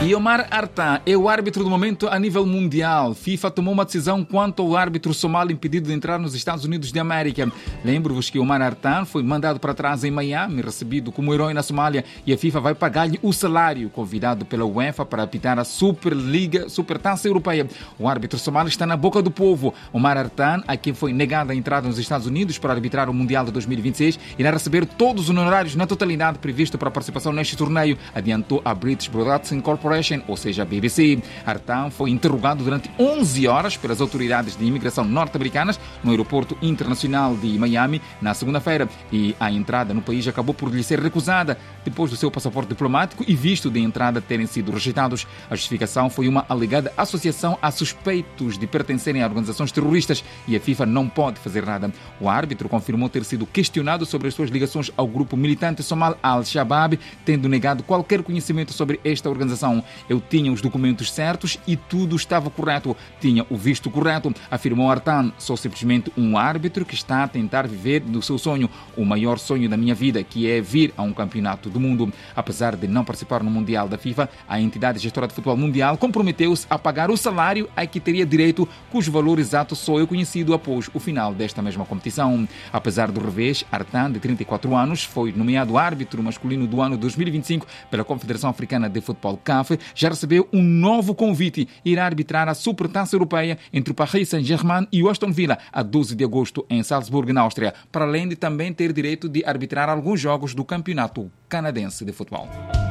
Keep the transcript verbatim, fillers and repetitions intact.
E Omar Hartan é o árbitro do momento a nível mundial. FIFA tomou uma decisão quanto ao árbitro somali impedido de entrar nos Estados Unidos de América. Lembro-vos que Omar Hartan foi mandado para trás em Miami, recebido como herói na Somália, e a FIFA vai pagar-lhe o salário, convidado pela UEFA para apitar a Superliga, Supertaça Europeia. O árbitro somali está na boca do povo. Omar Hartan, a quem foi negada a entrada nos Estados Unidos para arbitrar o Mundial de dois mil e vinte e seis, irá receber todos os honorários na totalidade previsto para a participação neste torneio, adiantou a British Broadcasting Corporation, ou seja, a B B C. Hartan foi interrogado durante onze horas pelas autoridades de imigração norte-americanas no aeroporto internacional de Miami na segunda-feira, e a entrada no país acabou por lhe ser recusada depois do seu passaporte diplomático e visto de entrada terem sido rejeitados. A justificação foi uma alegada associação a suspeitos de pertencerem a organizações terroristas e a FIFA não pode fazer nada. O árbitro confirmou ter sido questionado sobre as suas ligações ao grupo militante somal Al-Shabaab, tendo negado qualquer conhecimento sobre esta organização. Eu tinha os documentos certos e tudo estava correto. Tinha o visto correto, afirmou Hartan. Sou simplesmente um árbitro que está a tentar viver do seu sonho, o maior sonho da minha vida, que é vir a um campeonato do mundo. Apesar de não participar no Mundial da FIFA, a entidade gestora de futebol mundial comprometeu-se a pagar o salário a que teria direito, cujo valor exato só é conhecido após o final desta mesma competição. Apesar do revés, Hartan, de trinta e quatro anos, foi nomeado árbitro masculino do ano dois mil e vinte e cinco pela Confederação Africana de Futebol C A F, já recebeu um novo convite e irá arbitrar a Supertaça Europeia entre o Paris Saint-Germain e o Aston Villa a doze de agosto em Salzburgo, na Áustria, para além de também ter direito de arbitrar alguns jogos do Campeonato Canadense de Futebol.